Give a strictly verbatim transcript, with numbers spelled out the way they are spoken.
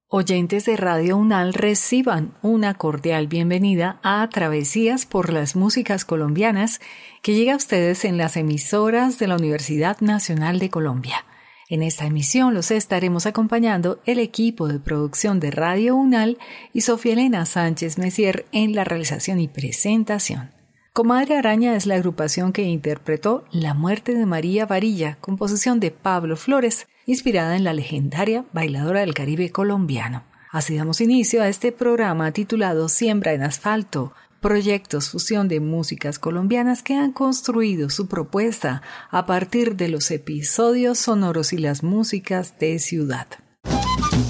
Oyentes de Radio UNAL, reciban una cordial bienvenida a Travesías por las Músicas Colombianas, que llega a ustedes en las emisoras de la Universidad Nacional de Colombia. En esta emisión los estaremos acompañando el equipo de producción de Radio UNAL y Sofía Elena Sánchez Messier en la realización y presentación. Comadre Araña es la agrupación que interpretó La muerte de María Varilla, composición de Pablo Flores, inspirada en la legendaria bailadora del Caribe colombiano. Así damos inicio a este programa titulado Siembra en Asfalto, proyectos fusión de músicas colombianas que han construido su propuesta a partir de los episodios sonoros y las músicas de ciudad.